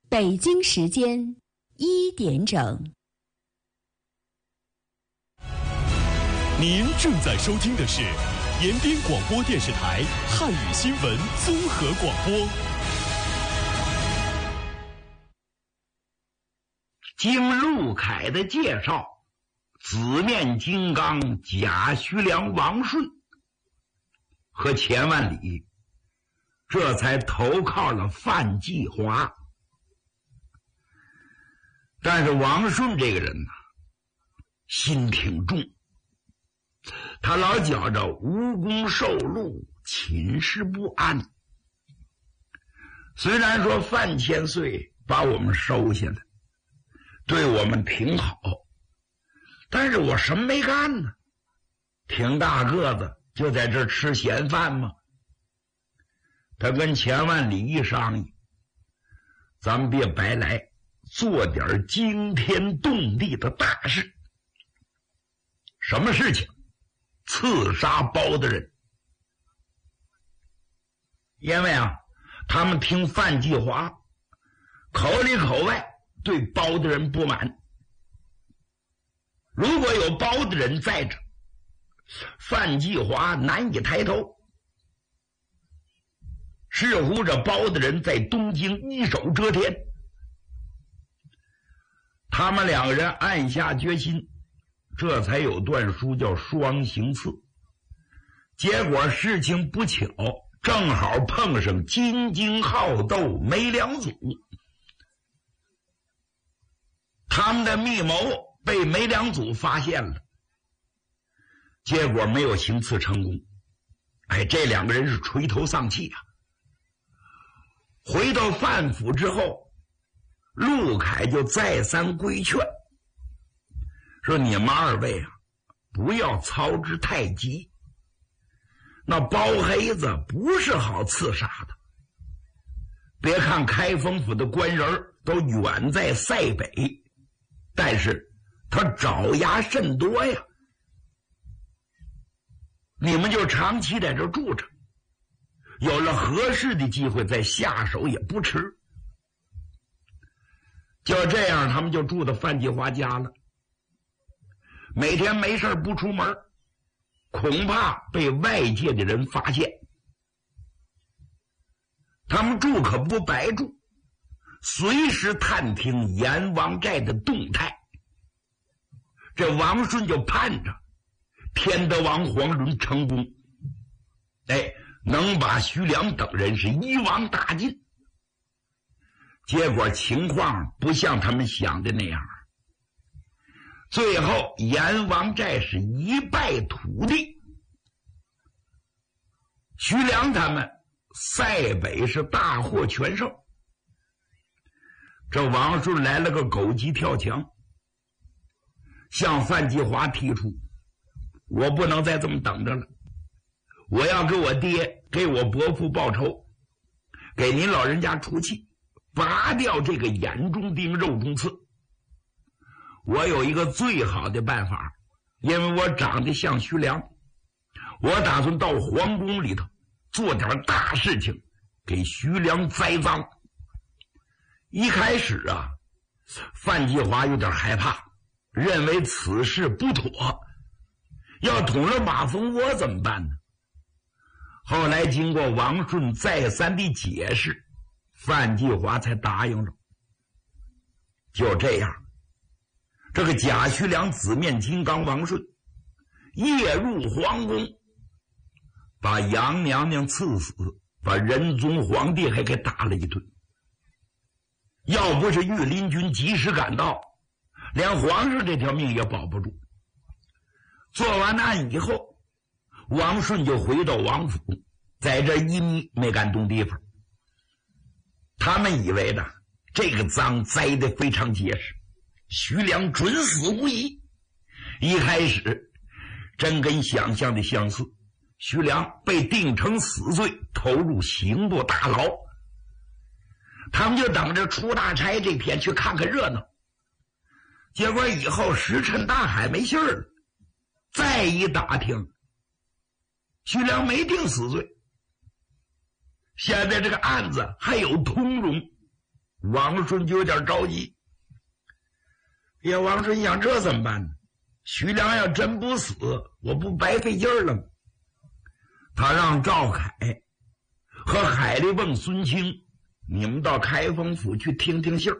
北京时间1点整。 您正在收听的是延边广播电视台汉语新闻综合广播。 经陆凯的介绍，紫面金刚贾徐良、王顺和钱万里这才投靠了范继华。但是王顺这个人呢，心挺重，他老觉着无功受禄，寝食不安。虽然说范千岁把我们收下来，对我们挺好，但是我什么没干呢？挺大个子就在这儿吃闲饭吗？他跟钱万里一商议，咱们别白来，做点惊天动地的大事。什么事情？刺杀包大人。因为啊，他们听范继华口里口外对包大人不满，如果有包大人在这，范继华难以抬头，似乎这包大人在东京一手遮天。他们两个人暗下决心，这才有段书叫双行刺。结果事情不巧，正好碰上金睛好斗梅良祖，他们的密谋被梅良祖发现了，结果没有行刺成功。这两个人是垂头丧气啊。回到范府之后，陆凯就再三规劝，说你们二位啊，不要操之太急。那包黑子不是好刺杀的，别看开封府的官人都远在塞北，但是他爪牙甚多呀。你们就长期在这住着，有了合适的机会再下手也不迟。就这样，他们就住到范继华家了。每天没事不出门，恐怕被外界的人发现。他们住可不白住，随时探听阎王寨的动态。这王顺就盼着天德王黄伦成功，能把徐良等人是一网打尽。结果情况不像他们想的那样，最后阎王寨是一败涂地。徐良他们塞北是大获全胜。这王顺来了个狗急跳墙，向范继华提出，我不能再这么等着了，我要给我爹给我伯父报仇，给您老人家出气，拔掉这个眼中钉肉中刺。我有一个最好的办法，因为我长得像徐良，我打算到皇宫里头做点大事情，给徐良栽赃。一开始啊，范继华有点害怕，认为此事不妥，要捅了马蜂窝怎么办呢？后来经过王顺再三的解释，范继华才答应了。就这样，这个贾徐良、紫面金刚王顺夜入皇宫，把杨娘娘刺死，把仁宗皇帝还给打了一顿。要不是御林军及时赶到，连皇上这条命也保不住。做完案以后，王顺就回到王府，在这一眯没敢动地方。他们以为呢，这个赃栽得非常结实，徐良准死无疑。一开始真跟想象的相似，徐良被定成死罪，投入刑部大牢。他们就等着出大差这天去看看热闹。结果以后石沉大海，没信儿了。再一打听，徐良没定死罪，现在这个案子还有通融， 王顺就有点着急。呀，王顺想这怎么办呢？徐良要真不死，我不白费劲儿了吗？他让赵凯和海力蹦、孙清，你们到开封府去听听信儿。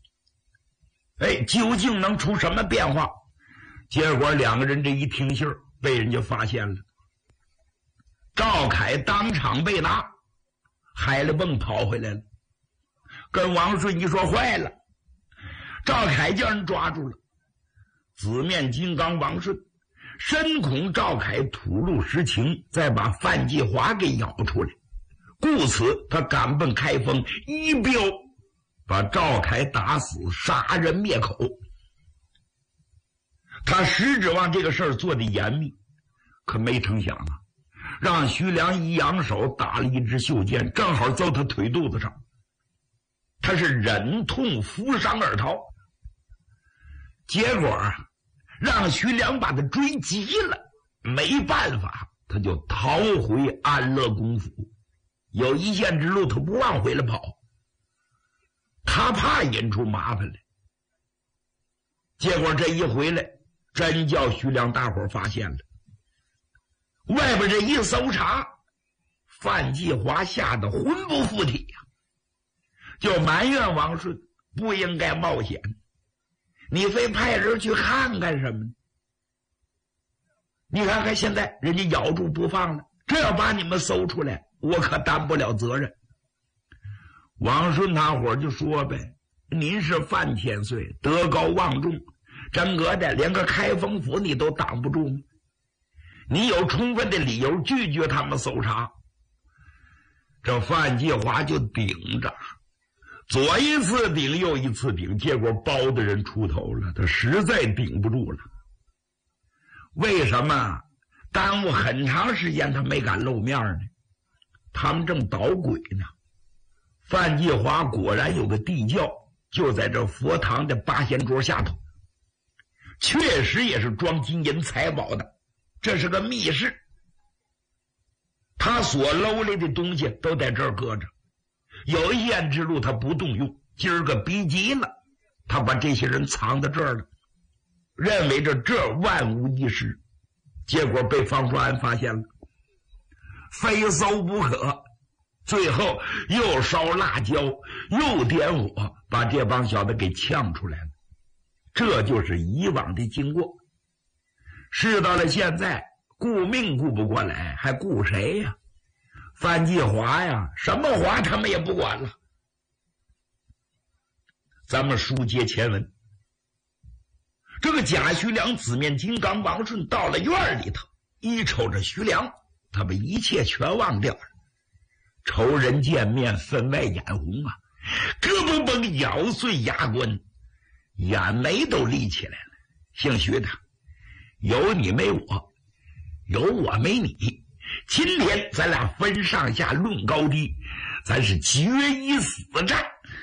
究竟能出什么变化？结果两个人这一听信儿，被人家发现了。赵凯当场被拿，海力蹦跑回来了，跟王顺一说坏了，赵凯叫人抓住了。紫面金刚王顺深恐赵凯吐露实情，再把范继华给咬出来，故此他赶奔开封，一镖把赵凯打死，杀人灭口。他实指望这个事儿做得严密，可没成想啊，让徐良一扬手打了一支袖箭，正好揍他腿肚子上。他是忍痛负伤而逃，结果让徐良把他追急了，没办法，他就逃回安乐公府。有一线之路，他不往回来跑，他怕引出麻烦来。结果这一回来，真叫徐良大伙发现了。外边这一搜查，范继华吓得魂不附体呀，就埋怨王顺不应该冒险，你非派人去看干什么呢？你看看现在人家咬住不放了，这要把你们搜出来，我可担不了责任。王顺他伙就说呗，您是范千岁，德高望重，真格的连个开封府你都挡不住吗？你有充分的理由拒绝他们搜查。这范继华就顶着，左一次顶右一次顶，结果包的人出头了，他实在顶不住了。为什么耽误很长时间他没敢露面呢？他们正捣鬼呢。范继华果然有个地窖，就在这佛堂的八仙桌下头，确实也是装金银财宝的，这是个密室。他所搂来的东西都在这儿搁着，有一线之路他不动用，今儿个逼急了，他把这些人藏在这儿了，认为这万无一失，结果被方术安发现了，非搜不可。最后又烧辣椒又点火，把这帮小子给呛出来了。这就是以往的经过。事到了现在，顾命顾不过来，还顾谁呀？范继华呀，什么华他们也不管了。咱们书接前文，这个贾徐良、紫面金刚王顺到了院里头，一瞅着徐良，他把一切全忘掉了。仇人见面，分外眼红啊，咯嘣嘣咬碎牙关，眼眉都立起来了。姓徐的，有你没我，有我没你，今天咱俩分上下论高低，咱是决一死战。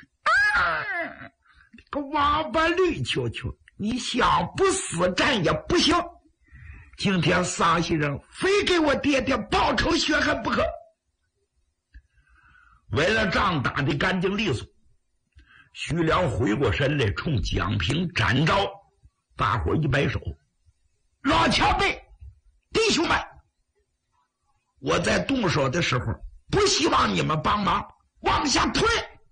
个王八绿球球，你想不死战也不行，今天丧西人非给我爹爹报仇雪恨不可。为了仗打得干净利索，徐良回过身来，冲蒋平展招，大伙一摆手，老前辈弟兄们，我在动手的时候不希望你们帮忙，往下退。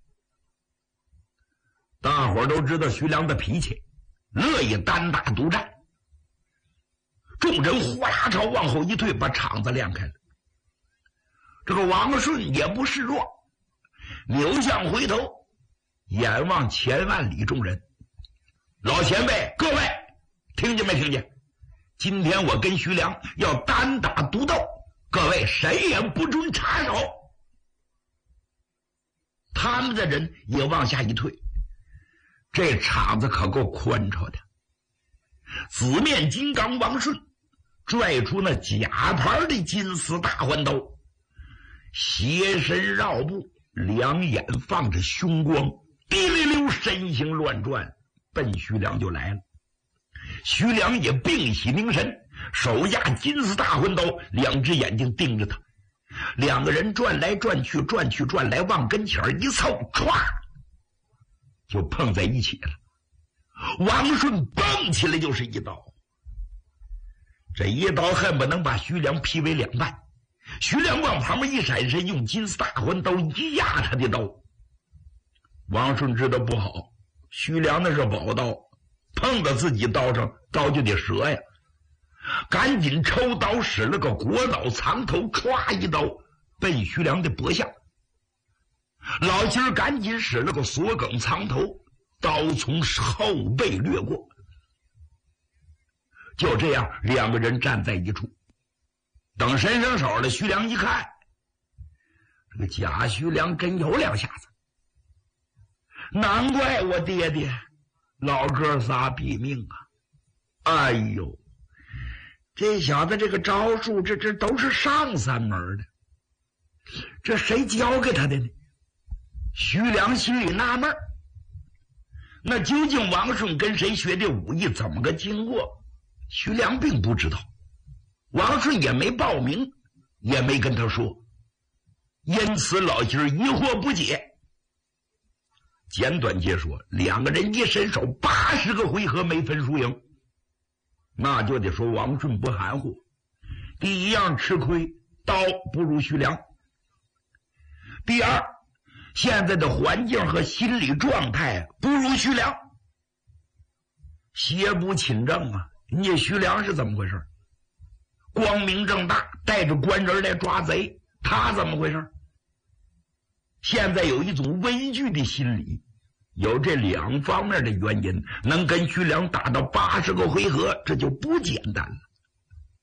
大伙都知道徐良的脾气，乐意单打独战。众人呼啦朝往后一退，把场子亮开了。这个王顺也不示弱，扭向回头，眼望千万里众人，老前辈各位听见没听见？今天我跟徐良要单打独斗，各位谁也不准插手。他们的人也往下一退，这场子可够宽敞的。紫面金刚王顺拽出那假牌的金丝大环刀，斜身绕步，两眼放着凶光，滴溜溜身形乱转，奔徐良就来了。徐良也屏息凝神，手压金丝大环刀，两只眼睛盯着他。两个人转来转去，转去转来，往跟前一凑，歘， 就碰在一起了。王顺蹦起来就是一刀，这一刀恨不能把徐良劈为两半。徐良往旁边一闪身，用金丝大环刀一压他的刀。王顺知道不好，徐良那是宝刀，碰到自己刀上，刀就得折呀。赶紧抽刀使了个国脑藏头，歘一刀奔徐良的脖下。老金赶紧使了个锁梗藏头，刀从后背掠过。就这样，两个人站在一处。等伸上手了，徐良一看，这个贾徐良真有两下子，难怪我爹爹老哥仨毙命啊！哎呦，这小子这个招数，这都是上三门的，这谁教给他的呢？徐良心里纳闷，那究竟王顺跟谁学的武艺，怎么个经过？徐良并不知道，王顺也没报名，也没跟他说，因此老金疑惑不解。简短截说，两个人一伸手，80个回合没分输赢，那就得说王顺不含糊。第一样吃亏，刀不如徐良；第二，现在的环境和心理状态不如徐良。邪不侵正啊！你徐良是怎么回事？光明正大带着官人来抓贼，他怎么回事？现在有一种畏惧的心理，有这两方面的原因，能跟徐良打到80个回合，这就不简单了。